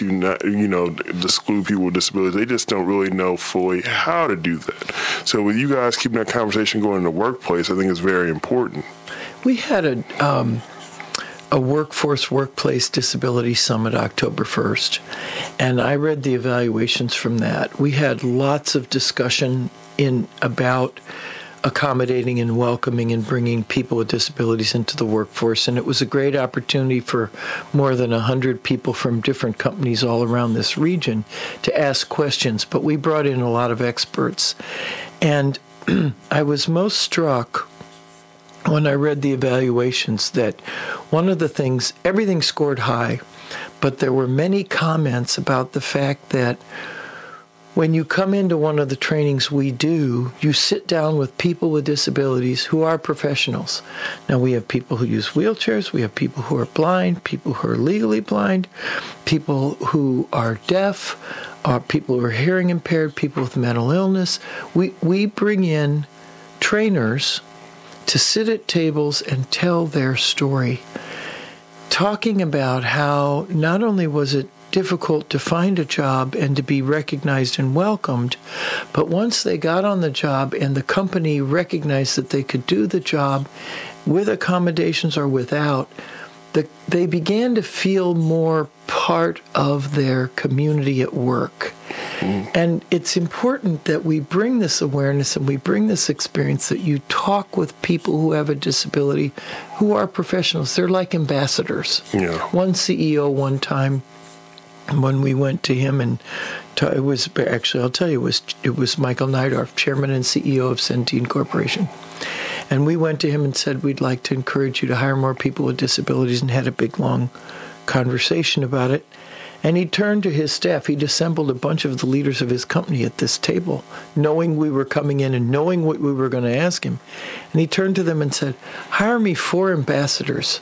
exclude people with disabilities. They just don't really know fully how to do that. So with you guys keeping that conversation going in the workplace, I think is very important. We had a workplace disability summit October 1st, and I read the evaluations from that. We had lots of discussion about accommodating and welcoming and bringing people with disabilities into the workforce, and it was a great opportunity for more than 100 people from different companies all around this region to ask questions, but we brought in a lot of experts. And I was most struck when I read the evaluations that one of the things, everything scored high, but there were many comments about the fact that when you come into one of the trainings we do, you sit down with people with disabilities who are professionals. Now, we have people who use wheelchairs, we have people who are blind, people who are legally blind, people who are deaf, people who are hearing impaired, people with mental illness. We bring in trainers to sit at tables and tell their story, talking about how not only was it difficult to find a job and to be recognized and welcomed, but once they got on the job and the company recognized that they could do the job with accommodations or without, they began to feel more part of their community at work. And it's important that we bring this awareness and we bring this experience, that you talk with people who have a disability, who are professionals. They're like ambassadors. Yeah. One CEO one time, when we went to him, and it was actually, I'll tell you, it was Michael Neidorf, chairman and CEO of Centene Corporation. And we went to him and said, we'd like to encourage you to hire more people with disabilities, and had a big, long conversation about it. And he turned to his staff. He'd assembled a bunch of the leaders of his company at this table, knowing we were coming in and knowing what we were going to ask him. And he turned to them and said, hire me 4 ambassadors.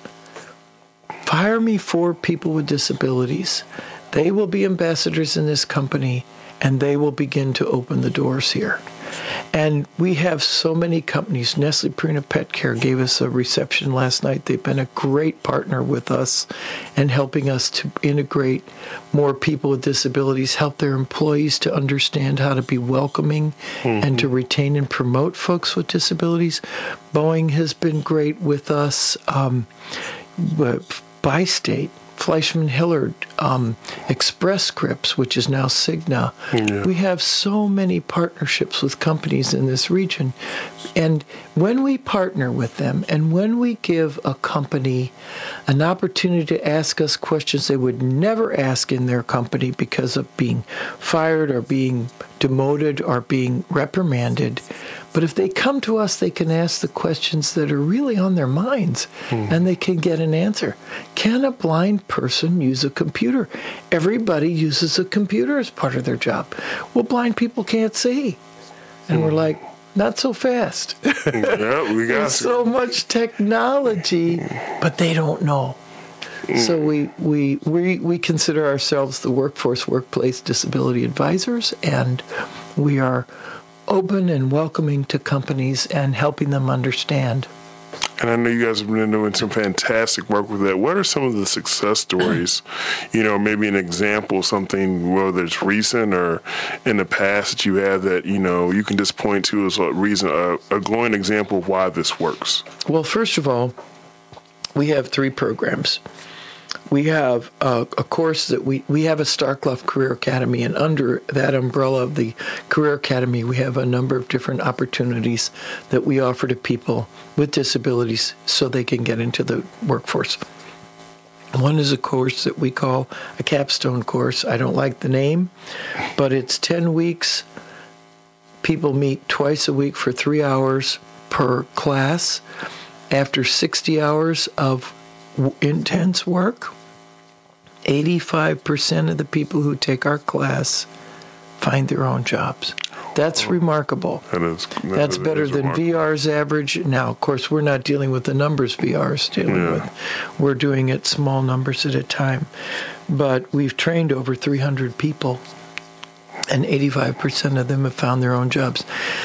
Hire me 4 people with disabilities. They will be ambassadors in this company, and they will begin to open the doors here. And we have so many companies. Nestle Purina Pet Care gave us a reception last night. They've been a great partner with us and helping us to integrate more people with disabilities, help their employees to understand how to be welcoming and to retain and promote folks with disabilities. Boeing has been great with us. By state, Fleischmann Hillard, Express Scripts, which is now Cigna. Yeah. We have so many partnerships with companies in this region. And when we partner with them and when we give a company an opportunity to ask us questions they would never ask in their company because of being fired or being demoted or being reprimanded, but if they come to us, they can ask the questions that are really on their minds, and they can get an answer. Can a blind person use a computer? Everybody uses a computer as part of their job. Well, blind people can't see. And we're like, not so fast. Yeah, we got There's so much technology, but they don't know. So we consider ourselves the workplace disability advisors, and we are open and welcoming to companies and helping them understand. And I know you guys have been doing some fantastic work with that. What are some of the success stories? Maybe an example, something, whether it's recent or in the past, that you have that, you can just point to as a glowing example of why this works. Well, first of all, we have 3 programs. We have a course that we have a Starclough Career Academy, and under that umbrella of the Career Academy, we have a number of different opportunities that we offer to people with disabilities so they can get into the workforce. One is a course that we call a capstone course. I don't like the name, but it's 10 weeks. People meet twice a week for 3 hours per class. After 60 hours of intense work, 85% of the people who take our class find their own jobs. That's remarkable. That's better than VR's average. Now, of course, we're not dealing with the numbers VR's dealing with. We're doing it small numbers at a time. But we've trained over 300 people, and 85% of them have found their own jobs.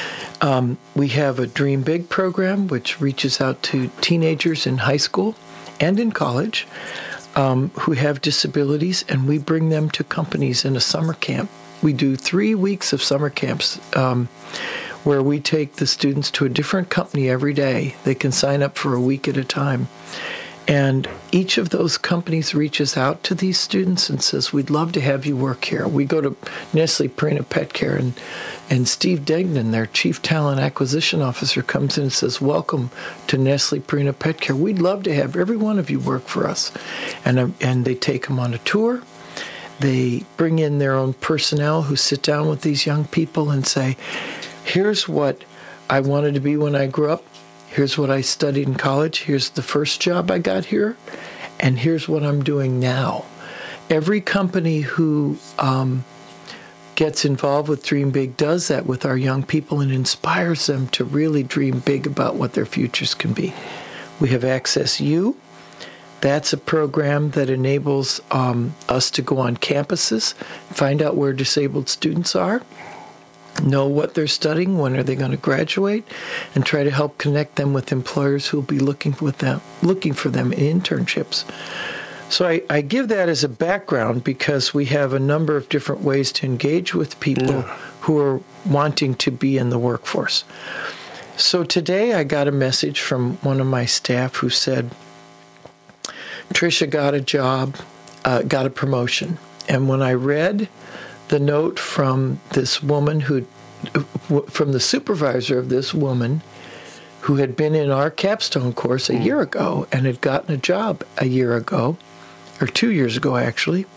We have a Dream Big program, which reaches out to teenagers in high school and in college. who have disabilities, and we bring them to companies in a summer camp. We do 3 weeks of summer camps where we take the students to a different company every day. They can sign up for a week at a time. And each of those companies reaches out to these students and says, we'd love to have you work here. We go to Nestle Purina Pet Care, and Steve Degnan, their Chief Talent Acquisition Officer, comes in and says, welcome to Nestle Purina Pet Care. We'd love to have every one of you work for us. And they take them on a tour. They bring in their own personnel who sit down with these young people and say, here's what I wanted to be when I grew up. Here's what I studied in college. Here's the first job I got here. And here's what I'm doing now. Every company who gets involved with Dream Big does that with our young people and inspires them to really dream big about what their futures can be. We have Access U. That's a program that enables us to go on campuses, find out where disabled students are, know what they're studying, when are they going to graduate, and try to help connect them with employers who will be looking for them in internships. So I give that as a background because we have a number of different ways to engage with people who are wanting to be in the workforce. So today I got a message from one of my staff who said, Tricia got a job, got a promotion. And when I read the note from this woman from the supervisor of this woman who had been in our capstone course a year ago and had gotten a job a year ago, or 2 years ago actually,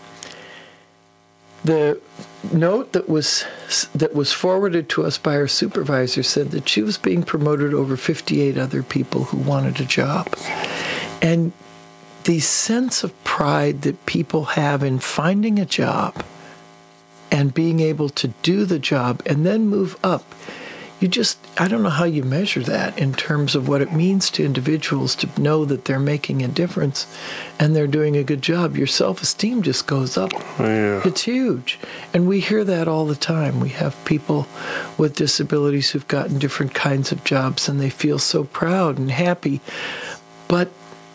the note that was forwarded to us by our supervisor said that she was being promoted over 58 other people who wanted a job. And the sense of pride that people have in finding a job and being able to do the job and then move up, I don't know how you measure that in terms of what it means to individuals to know that they're making a difference and they're doing a good job. Your self-esteem just goes up. Yeah. It's huge. And we hear that all the time. We have people with disabilities who've gotten different kinds of jobs and they feel so proud and happy. But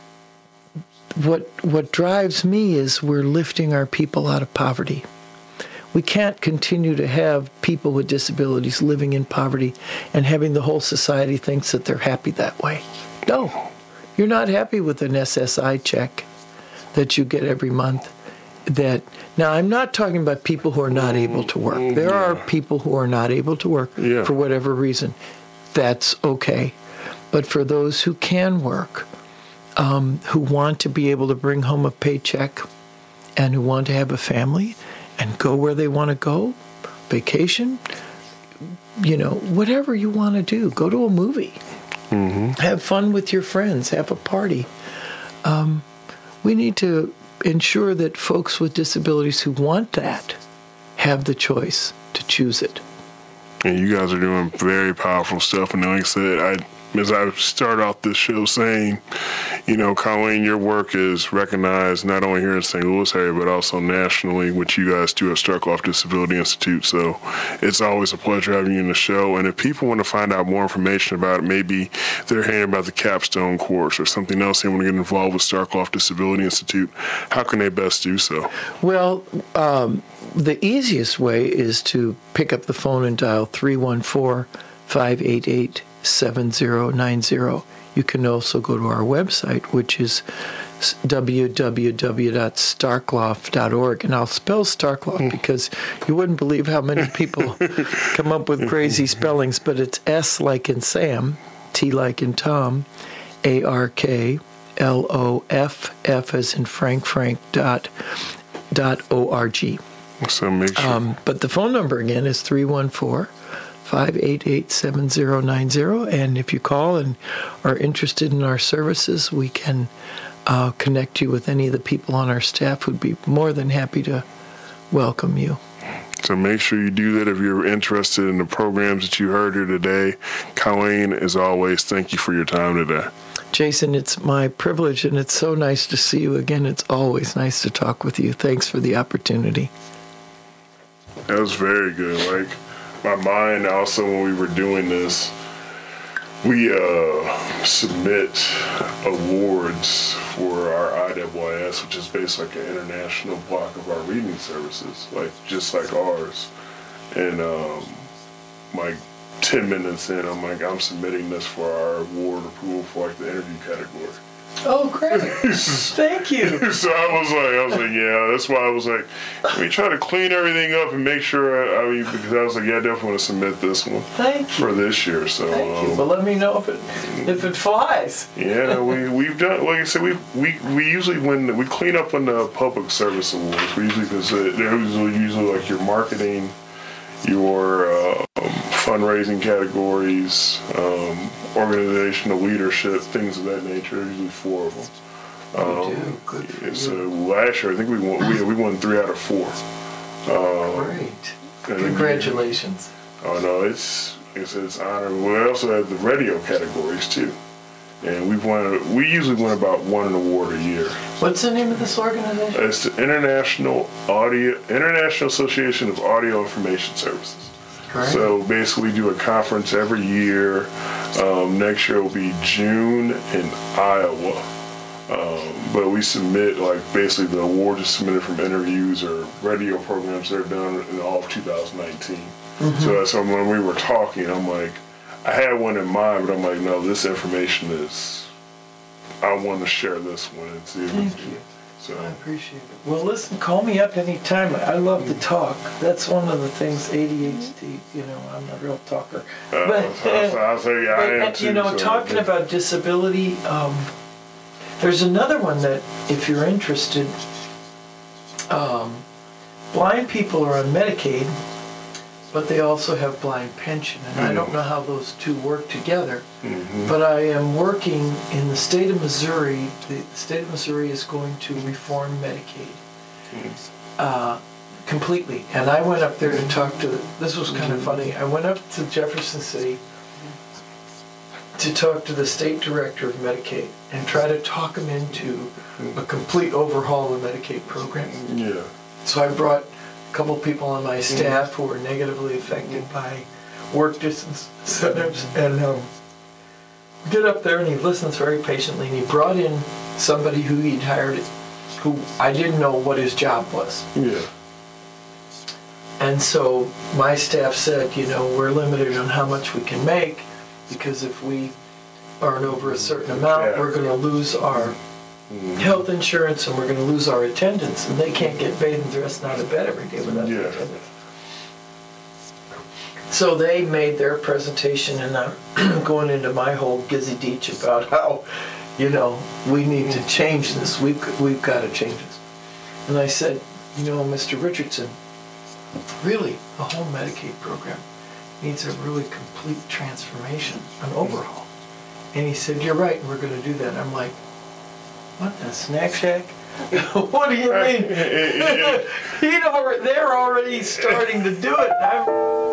what drives me is we're lifting our people out of poverty. We can't continue to have people with disabilities living in poverty and having the whole society thinks that they're happy that way. No, you're not happy with an SSI check that you get every month. Now, I'm not talking about people who are not able to work. There are people who are not able to work for whatever reason. That's okay. But for those who can work, who want to be able to bring home a paycheck and who want to have a family and go where they want to go, vacation, whatever you want to do, go to a movie, have fun with your friends, have a party. We need to ensure that folks with disabilities who want that have the choice to choose it. And you guys are doing very powerful stuff. And like I said, as I start off this show saying, Colleen, your work is recognized not only here in St. Louis area, but also nationally, which you guys do at Starkloff Disability Institute. So it's always a pleasure having you in the show. And if people want to find out more information about it, maybe they're hearing about the capstone course or something else, they want to get involved with Starkloff Disability Institute, how can they best do so? Well, the easiest way is to pick up the phone and dial 314-588-7090. You can also go to our website, which is www.starkloff.org. And I'll spell Starkloff because you wouldn't believe how many people come up with crazy spellings, but it's S like in Sam, T like in Tom, ARKLOFF as in Frank, .org. So make sure. But the phone number again is 314-588-7090, and if you call and are interested in our services, we can connect you with any of the people on our staff who'd be more than happy to welcome you. So make sure you do that if you're interested in the programs that you heard here today. Colleen, as always, thank you for your time today. Jason, it's my privilege, and it's so nice to see you again. It's always nice to talk with you. Thanks for the opportunity. That was very good. Like, my mind also, when we were doing this, We submit awards for our IWIS, which is basically like an international block of our reading services, like just like ours. And like 10 minutes in, I'm submitting this for our award approval for like the interview category. Oh, great. Thank you. So I was like, yeah, that's why I was like, we try to clean everything up and make sure, because I was like, yeah, I definitely want to submit this one. Thank you. For this year. So, thank you. Well, let me know if it flies. Yeah, we've done, like I said, we usually, when we clean up on the public service awards, we usually, because they're usually like your marketing, your fundraising categories, organizational leadership, things of that nature. Usually 4 of them. Good for you. So last year, I think we won 3 out of 4. Great. Congratulations. Oh no, it's honor. We also have the radio categories too, and we usually win about one award a year. What's the name of this organization? It's the International Association of Audio Information Services. Right. So basically, we do a conference every year. Next year will be June in Iowa. But we submit, like, basically the award is submitted from interviews or radio programs that are done in all of 2019. Mm-hmm. So that's when we were talking, I'm like, I had one in mind, but I'm like, no, this information I want to share this one and see. Thank you. So I appreciate it. Well, listen, call me up anytime. I love to talk. That's one of the things, ADHD, I'm a real talker. I'll say I am too. Talking about disability, there's another one that, if you're interested, blind people are on Medicaid, but they also have blind pension. And I don't know how those two work together, but I am working in the state of Missouri. The state of Missouri is going to reform Medicaid completely. And I went up there to talk to, this was kind of funny, I went up to Jefferson City to talk to the state director of Medicaid and try to talk him into a complete overhaul of the Medicaid program. Yeah. So I brought a couple people on my staff who were negatively affected by work distance incentives, and get up there and he listens very patiently, and he brought in somebody who he'd hired who I didn't know what his job was. Yeah. And so my staff said, we're limited on how much we can make, because if we aren't over a certain amount, we're going to lose our health insurance and we're going to lose our attendance, and they can't get paid and dressed out of bed every day without their attendance. So they made their presentation, and I'm going into my whole gizzy deech about how, we need to change this. We've got to change this. And I said, Mr. Richardson, really, the whole Medicaid program needs a really complete transformation, an overhaul. And he said, you're right, and we're going to do that. And I'm like, what, the snack shack? What do you mean? They're already starting to do it.